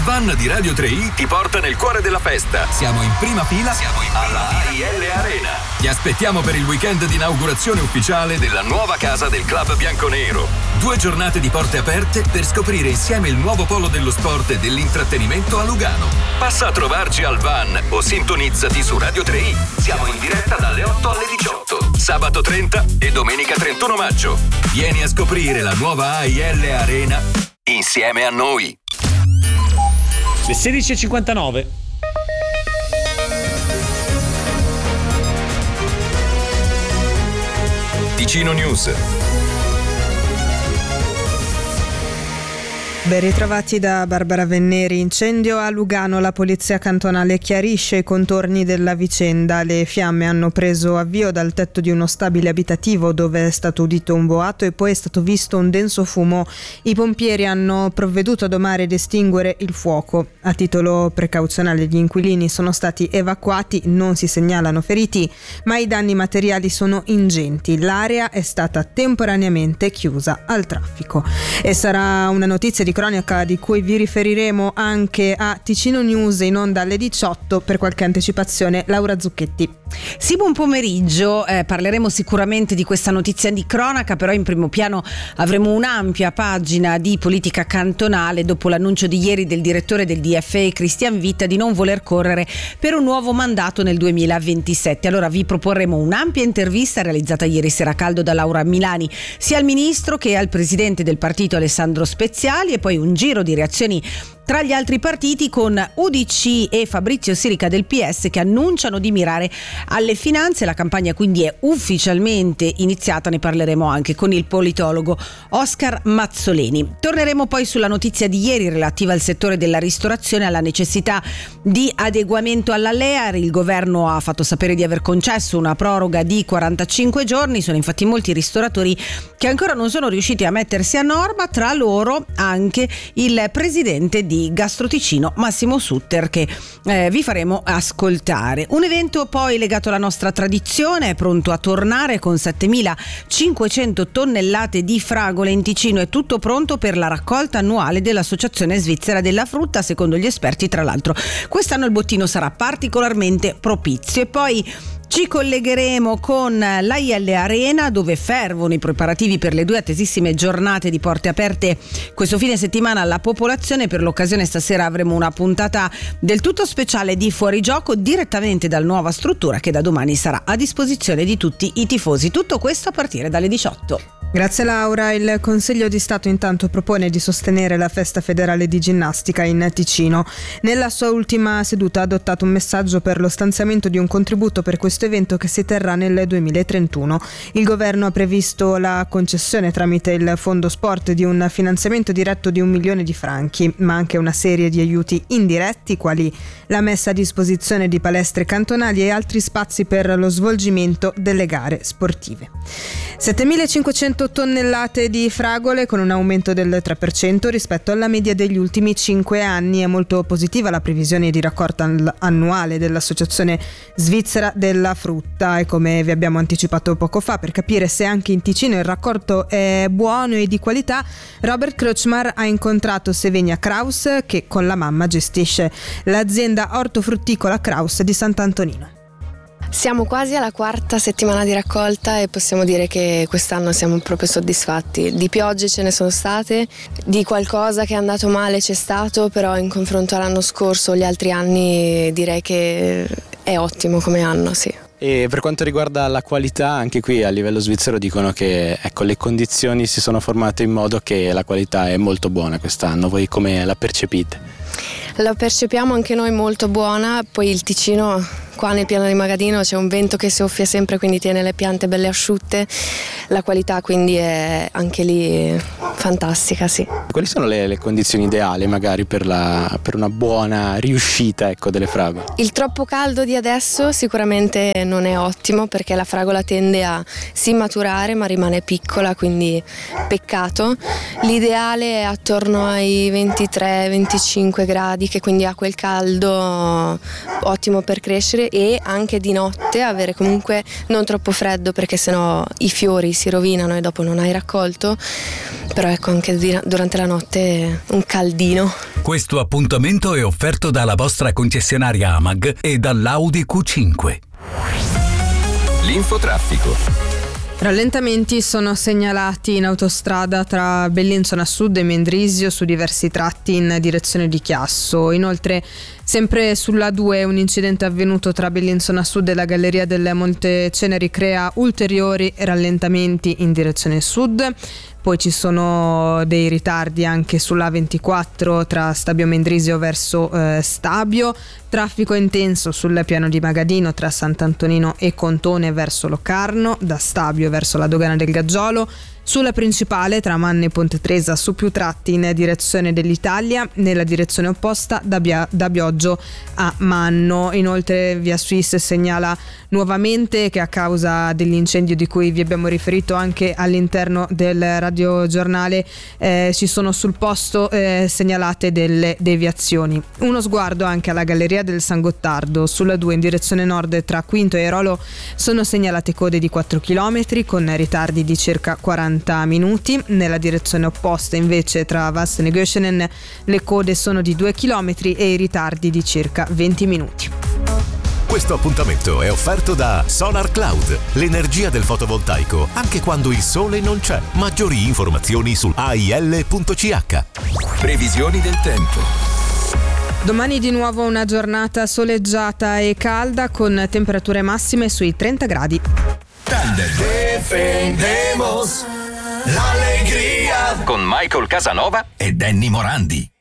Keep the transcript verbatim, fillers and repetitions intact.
van di Radio tre i ti porta nel cuore della festa. Siamo in prima fila, siamo in alla A I L Arena. Ti aspettiamo per il weekend di inaugurazione ufficiale della nuova casa del club bianconero. Due giornate di porte aperte per scoprire insieme il nuovo polo dello sport e dell'intrattenimento a Lugano. Passa a trovarci al van o sintonizzati su Radio tre i. Siamo in diretta dalle otto alle diciotto, sabato trenta e domenica trentuno maggio. Vieni a scoprire la nuova A I L Arena insieme a noi. Le sedici e cinquantanove. Ticino News. Ben ritrovati da Barbara Venneri. Incendio a Lugano, la polizia cantonale chiarisce i contorni della vicenda. Le fiamme hanno preso avvio dal tetto di uno stabile abitativo dove è stato udito un boato e poi è stato visto un denso fumo. I pompieri hanno provveduto a domare ed estinguere il fuoco. A titolo precauzionale gli inquilini sono stati evacuati, non si segnalano feriti, ma i danni materiali sono ingenti. L'area è stata temporaneamente chiusa al traffico. E sarà una notizia di cronaca di cui vi riferiremo anche a Ticino News in onda alle diciotto. Per qualche anticipazione, Laura Zucchetti. Sì, buon pomeriggio. Eh, parleremo sicuramente di questa notizia di cronaca, però in primo piano avremo un'ampia pagina di politica cantonale dopo l'annuncio di ieri del direttore del D F A Christian Witt di non voler correre per un nuovo mandato nel duemilaventisette. Allora vi proporremo un'ampia intervista realizzata ieri sera a caldo da Laura Milani sia al ministro che al presidente del partito Alessandro Speziali, e poi un giro di reazioni tra gli altri partiti con U D C e Fabrizio Sirica del P S che annunciano di mirare alle finanze. La campagna quindi è ufficialmente iniziata, ne parleremo anche con il politologo Oscar Mazzoleni. Torneremo poi sulla notizia di ieri relativa al settore della ristorazione, alla necessità di adeguamento alla L E A R. Il governo ha fatto sapere di aver concesso una proroga di quarantacinque giorni, sono infatti molti ristoratori che ancora non sono riusciti a mettersi a norma, tra loro anche il presidente di Gastroticino Massimo Sutter, che eh, vi faremo ascoltare. Un evento poi legato alla nostra tradizione, è pronto a tornare con settemilacinquecento tonnellate di fragole in Ticino. È tutto pronto per la raccolta annuale dell'Associazione Svizzera della Frutta, secondo gli esperti. Tra l'altro quest'anno il bottino sarà particolarmente propizio. E poi ci collegheremo con l'A I L Arena, dove fervono i preparativi per le due attesissime giornate di porte aperte questo fine settimana alla popolazione. Per l'occasione stasera avremo una puntata del tutto speciale di Fuorigioco direttamente dalla nuova struttura che da domani sarà a disposizione di tutti i tifosi. Tutto questo a partire dalle diciotto. Grazie Laura. Il Consiglio di Stato intanto propone di sostenere la festa federale di ginnastica in Ticino. Nella sua ultima seduta ha adottato un messaggio per lo stanziamento di un contributo per questo evento che si terrà nel duemilatrentuno. Il governo ha previsto la concessione tramite il Fondo Sport di un finanziamento diretto di un milione di franchi, ma anche una serie di aiuti indiretti quali la messa a disposizione di palestre cantonali e altri spazi per lo svolgimento delle gare sportive. settemilacinquecento tonnellate di fragole con un aumento del tre per cento rispetto alla media degli ultimi cinque anni. È molto positiva la previsione di raccolta annuale dell'Associazione Svizzera della Frutta, e come vi abbiamo anticipato poco fa, per capire se anche in Ticino il raccolto è buono e di qualità, Robert Kreutzmar ha incontrato Sevenia Kraus, che con la mamma gestisce l'azienda ortofrutticola Kraus di Sant'Antonino. Siamo quasi alla quarta settimana di raccolta e possiamo dire che quest'anno siamo proprio soddisfatti. Di piogge ce ne sono state, di qualcosa che è andato male c'è stato, però in confronto all'anno scorso o gli altri anni direi che è ottimo come anno, sì. E per quanto riguarda la qualità, anche qui a livello svizzero dicono che ecco, le condizioni si sono formate in modo che la qualità è molto buona quest'anno. Voi come la percepite? La percepiamo anche noi molto buona. Poi il Ticino, qua nel piano di Magadino c'è un vento che soffia sempre, quindi tiene le piante belle asciutte. La qualità quindi è anche lì fantastica, sì. Quali sono le, le condizioni ideali magari per, la, per una buona riuscita, ecco, delle fragole? Il troppo caldo di adesso sicuramente non è ottimo, perché la fragola tende a sì maturare ma rimane piccola, quindi peccato. L'ideale è attorno ai ventitré venticinque gradi, che quindi ha quel caldo ottimo per crescere, piace, e anche di notte avere comunque non troppo freddo, perché sennò i fiori si rovinano e dopo non hai raccolto, però ecco anche di, durante la notte un caldino. Questo appuntamento è offerto dalla vostra concessionaria Amag e dall'Audi Q cinque. L'infotraffico. Rallentamenti sono segnalati in autostrada tra Bellinzona Sud e Mendrisio su diversi tratti in direzione di Chiasso. Inoltre, sempre sull'A due, un incidente avvenuto tra Bellinzona Sud e la galleria del Monte Ceneri crea ulteriori rallentamenti in direzione sud. Poi ci sono dei ritardi anche sull'A ventiquattro tra Stabio Mendrisio verso eh, Stabio, traffico intenso sul piano di Magadino tra Sant'Antonino e Contone verso Locarno, da Stabio verso la dogana del Gaggiolo, sulla principale tra Manne e Ponte Tresa su più tratti in direzione dell'Italia, nella direzione opposta da, Bia- da Bioggio a Manno. Inoltre via Suisse segnala nuovamente che a causa dell'incendio di cui vi abbiamo riferito anche all'interno del radiogiornale eh, ci sono sul posto eh, segnalate delle deviazioni. Uno sguardo anche alla galleria del San Gottardo, sulla due in direzione nord tra Quinto e Airolo sono segnalate code di quattro chilometri con ritardi di circa quaranta minuti. Nella direzione opposta invece tra Vasten e Göschenen le code sono di due chilometri e i ritardi di circa venti minuti. Questo appuntamento è offerto da Solar Cloud, l'energia del fotovoltaico anche quando il sole non c'è. Maggiori informazioni su A I L punto C H. Previsioni del tempo. Domani di nuovo una giornata soleggiata e calda con temperature massime sui trenta gradi. Defendemos l'allegria con Michael Casanova e Danny Morandi.